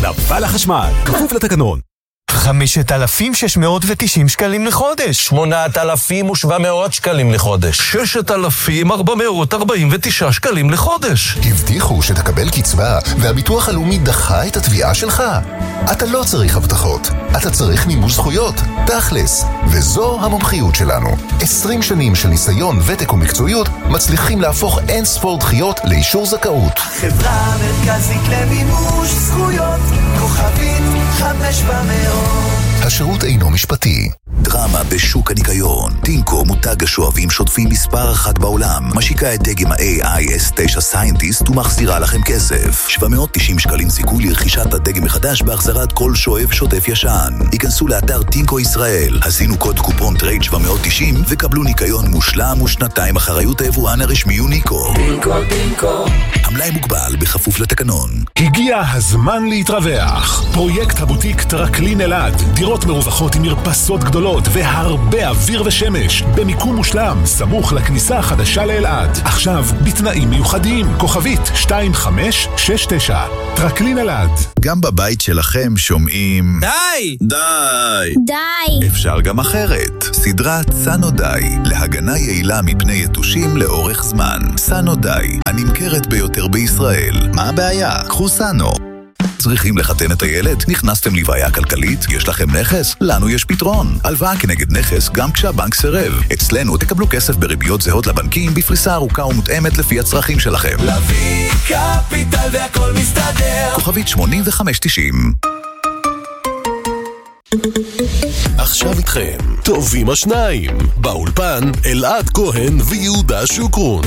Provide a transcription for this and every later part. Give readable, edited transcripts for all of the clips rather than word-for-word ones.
נבל החשמל, כפוף לתקנון. 5,690 שקלים לחודש. 8,700 שקלים לחודש. 6,449 שקלים לחודש. הבטיחו שתקבל קצבה, והביטוח הלאומי דחה את התביעה שלך. אתה לא צריך הבטחות, אתה צריך מימוש זכויות, תכלס. וזו המומחיות שלנו. 20 שנים של ניסיון, ותק ומקצועיות מצליחים להפוך אין ספור דחיות לאישור זכאות. חברה מרכזית למימוש זכויות, כוכבית 500. השירות אינו משפטי. דרמה בשוק הניקיון. טינקו, מותג השואבים שוטפים מספר אחת בעולם, משיקה את דגם ה-AI S9 סיינטיסט ומחזירה לכם כסף. 790 שקלים סיכוי לרכישת הדגם מחדש בהחזרת כל שואב שוטף ישן. היכנסו לאתר טינקו ישראל, הזינו קוד קופון טרייד 790 וקבלו ניקיון מושלם ושנתיים אחריות היבואן הרשמי יוניקו. טינקו. המלאי מוגבל בכפוף לתקנון. הגיע הזמן להתרווח. פרויקט הבוטיק טרקלין אלעד, דירות מרווחות עם מרפסות גדולות והרבה אוויר ושמש, במיקום מושלם, סמוך לכניסה החדשה לאלעד. עכשיו בתנאים מיוחדים, כוכבית 2569. טרקלין אלעד. גם בבית שלכם שומעים די! אפשר גם אחרת. סדרת סנו די, להגנה יעילה מפני יתושים לאורך זמן. סנו די, הנמכרת ביותר בישראל. מה הבעיה? קחו סנו. צריכים לחתן את הילד? נכנסתם לבעיה כלכלית? יש לכם נכס? לנו יש פתרון. הלוואה כנגד נכס גם כשהבנק סירב. אצלנו תקבלו כסף בריביות זהות לבנקים בפריסה ארוכה ומותאמת לפי הצרכים שלכם. לוי קפיטל והכל מסתדר. כוכבית 8590. עכשיו איתכם, טובים השניים. באולפן, אלעד כהן ויהודה שוקרון.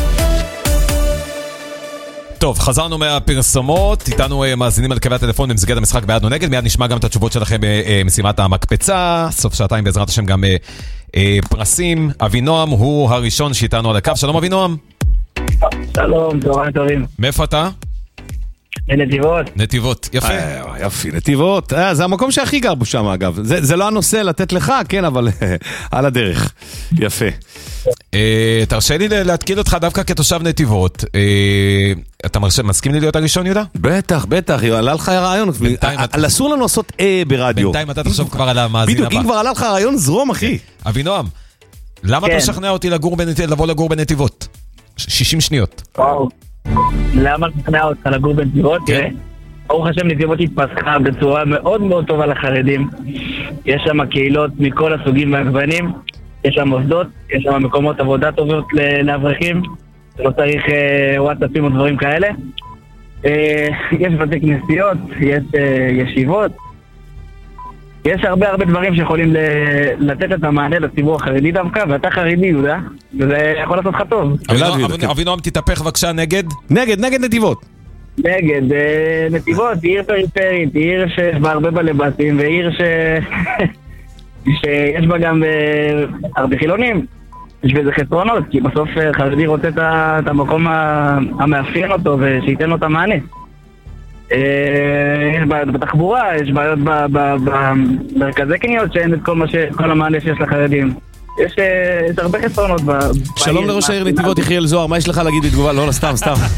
טוב, חזרנו מהפרסומות, איתנו מאזינים על קווי הטלפון במסגרת המשחק בעד או נגד, מיד נשמע גם את התשובות שלכם במשימת המקפצה, סוף שעתיים בעזרת השם גם פרסים. אבינועם הוא הראשון שאיתנו על הקו, שלום אבינועם. שלום, צהריים טובים. מאיפה אתה? נתיבות. נתיבות, יפה. יפי, נתיבות. זה המקום שהכי גר בו שם אגב. זה לא הנושא לתת לך, כן, אבל על הדרך. יפה. תרשה לי להתקיל אותך דווקא כתושב נתיבות. אתה מסכים לי להיות הראשון, יהודה? בטח, עלה לך רעיון. אסור לנו לעשות ברדיו. בינתיים אתה תחשוב כבר על המאזין הבא. בדיוק, אם כבר עלה לך רעיון, זרום אחי. אבינועם, למה אתה משכנע אותי לבוא לגור בנתיבות? 60 שניות. וואו. למה לשכנע אותך לגור בנתיבות? ברוך השם, נתיבות התפתחה בצורה מאוד מאוד טובה לחרדים. יש שם קהילות מכל הסוגים והגוונים, יש שם מוסדות, יש שם מקומות עבודה טובות לאברכים, לא צריך וואטסאפים או דברים כאלה. יש בתי כנסיות, יש ישיבות, יש הרבה דברים שיכולים לתת את המענה לציבור החרדי דווקא, ואתה חרדי, יהודה, וזה יכול לעשות לך טוב. אבינועם, תתהפך בבקשה נגד נתיבות. נגד, נתיבות, עיר פריפרית, עיר שיש בה הרבה בלבטים, ועיר שיש בה גם הרבה חילונים. יש בזה חסרונות, כי בסוף חרדי רוצה את המקום המאפיין אותו, ושייתן לו את המענה. יש בעיות בתחבורה, יש בעיות במרכזי קניות שאין את כל המענה שיש לחרדים. יש הרבה חסרונות. שלום לראש העיר נתיבות יחיאל זוהר, מה יש לך להגיד בתגובה? לא, סתם.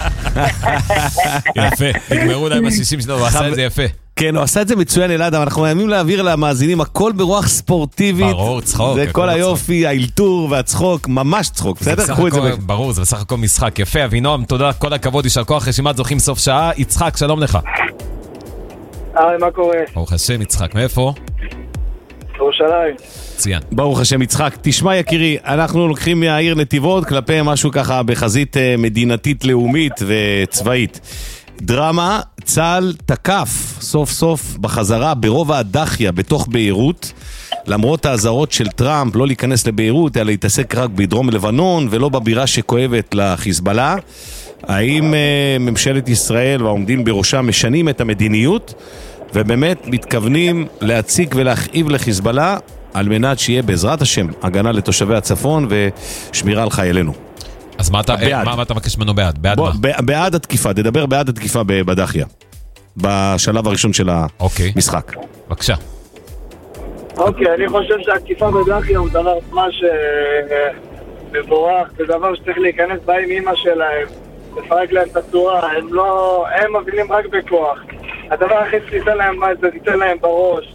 יפה, נגמרו להם ה-60 שלו, הוא עשה את זה יפה. כן, הוא עשה את זה מצוין אלעד, אבל אנחנו חייבים להעביר למאזינים הכל ברוח ספורטיבית. ברור, צחוק. זה כל היופי, האילתור והצחוק, ממש צחוק, בסדר? קחו את זה. ברור, זה בסך הכל משחק. יפה, אבינועם, תודה, כל הכבוד, יישר כוח, רשימת זוכים סוף שעה. יצחק, שלום לך. מה קורה? ברוך השם, יצחק, מאיפה? ירושלים. ציין. ברוך השם יצחק, תשמע יקירי, אנחנו לוקחים מהעיר נתיבות כלפי משהו ככה בחזית מדינתית לאומית וצבאית. דרמה, צה"ל תקף סוף סוף בחזרה ברובע הדחיה בתוך ביירות, למרות האזהרות של טראמפ לא להיכנס לביירות, אלא להתעסק רק בדרום לבנון ולא בבירה שכואבת לחיזבאללה. האם ממשלת ישראל והעומדים בראשה משנים את המדיניות ובאמת מתכוונים להציק ולהכאיב לחיזבאללה על מנת שיהיה בעזרת השם הגנה לתושבי הצפון ושמירה על חיילינו? אז מה אתה מבקש ממנו בעד? בעד מה? בעד התקיפה, תדבר בעד התקיפה בדחיה בשלב הראשון של המשחק. בבקשה. אוקיי, אני חושב שהתקיפה בדחיה הוא דבר ממש מבורך, זה דבר שצריך להיכנס בהם אמא שלהם, לפרק להם את הצורה, הם מבינים רק בכוח. הדבר הכי שתיתן להם מה זה תיתן להם בראש,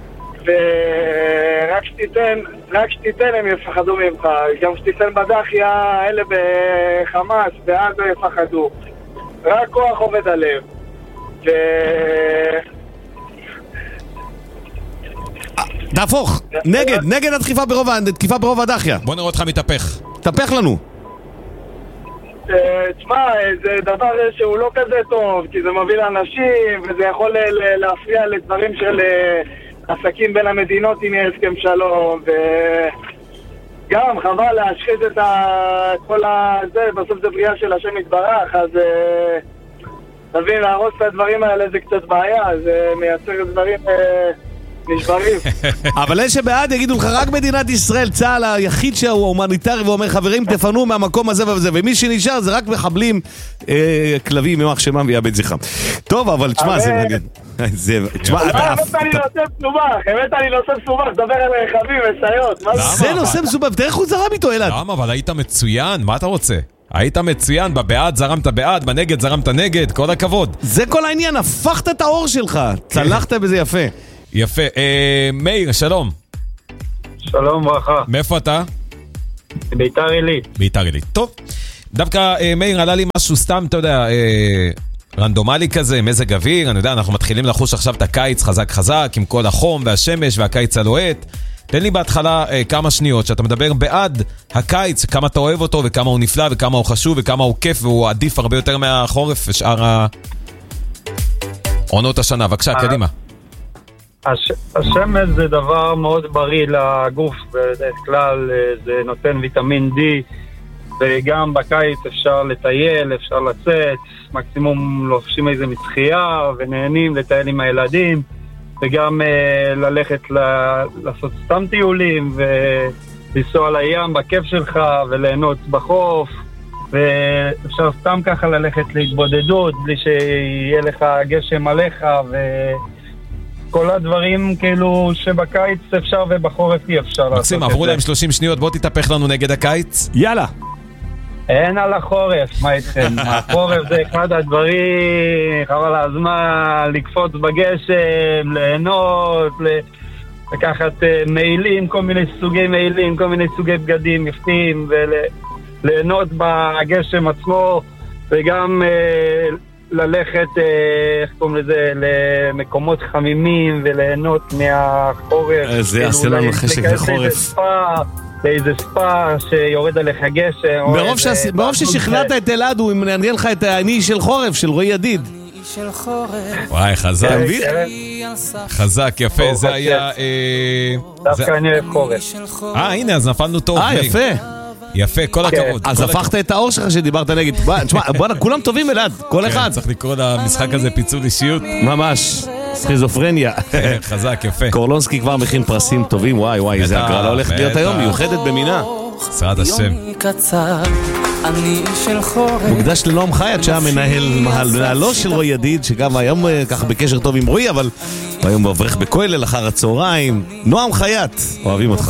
ורק שתיתן הם יפחדו ממך, גם שתיתן בדחיה אלה בחמאס ואז הם יפחדו, רק כוח עובד הלב. תהפוך, נגד התקיפה ברוב הדחיה. בוא נראה אותך מתהפך. תהפך לנו. תשמע, זה דבר שהוא לא כזה טוב, כי זה מביא לאנשים, וזה יכול להפריע לדברים של עסקים בין המדינות אם יהיה הסכם שלום, וגם חבל להשחית את כל הזה, בסוף זה בריאה של השם יתברך, אז תבין, להרוס את הדברים האלה זה קצת בעיה, זה מייצר דברים נשברים. אבל אלה שבעד יגידו לך, רק מדינת ישראל, צה"ל היחיד שהוא הומניטרי ואומר, חברים, תפנו מהמקום הזה וזה, ומי שנשאר זה רק מחבלים כלבים ממח שמם ויאבד זכרם. טוב, אבל תשמע, זה מעניין. באמת אני נושא מסובך, דבר על רכבים וסיות. זה נושא מסובך, תראה איך הוא זרם איתו, אלעד. למה? אבל היית מצוין, מה אתה רוצה? היית מצוין, בבעד זרמת בעד, בנגד זרמת נגד, כל הכבוד. זה כל העניין, הפכת את האור שלך, צלחת בזה יפה. יפה. מאיר, שלום. שלום, ברכה. מאיפה אתה? ביתר עילית. ביתר עילית. טוב. דווקא, מאיר, עלה לי משהו סתם, אתה יודע, רנדומלי כזה, מזג אוויר, אני יודע, אנחנו מתחילים לחוש עכשיו את הקיץ חזק, עם כל החום והשמש והקיץ הלוהט. תן לי בהתחלה כמה שניות שאתה מדבר בעד הקיץ, כמה אתה אוהב אותו וכמה הוא נפלא וכמה הוא חשוב וכמה הוא כיף והוא עדיף הרבה יותר מהחורף ושאר עונות השנה. בבקשה, קדימה. השמש זה דבר מאוד בריא לגוף, בדרך כלל זה נותן ויטמין D, וגם בקיץ אפשר לטייל, אפשר לצאת, מקסימום לובשים איזה מצחייה ונהנים לטייל עם הילדים, וגם ללכת לעשות סתם טיולים ולנסוע לים בכיף שלך וליהנות בחוף, ואפשר סתם ככה ללכת להתבודדות בלי שיהיה לך גשם עליך כל הדברים כאילו שבקיץ אפשר ובחורף אי אפשר לעשות את זה. מקסים, עברו להם 30 שניות, בוא תתהפך לנו נגד הקיץ. יאללה. אין על החורף, מה איתכם? החורף זה אחד הדברים, חבל הזמן, לקפוץ בגשם, ליהנות, לקחת מעילים, כל מיני סוגי מעילים, כל מיני סוגי בגדים יפים, וליהנות בגשם עצמו, וגם ללכת, איך קוראים לזה, למקומות חמימים וליהנות מהחורף. זה יעשה לנו חשק בחורף. באיזה ספה שיורד עליך גשם. ברוב ששכנעת את אלעד, הוא מנגן לך את העני של חורף, של רועי ידיד. וואי, חזק. חזק, יפה, זה היה... דווקא אני אוהב חורף. הנה, אז נפלנו טוב. יפה. יפה, כל הכבוד. אז הפכת את האור שלך שדיברת נגד. תשמע, בוא'נה, כולם טובים אלעד, כל אחד. צריך לקרוא למשחק הזה פיצול אישיות. ממש. סכיזופרניה. חזק, יפה. קורלונסקי כבר מכין פרסים טובים, וואי, זה הגרלה הולכת להיות היום, מיוחדת במינה. שרד השם. מוקדש לנועם חייט, שהיה מנהלו של רועי ידיד, שגם היום ככה בקשר טוב עם רועי, אבל היום מברך בכולל אחר הצהריים. נועם חייט, אוהבים אותך.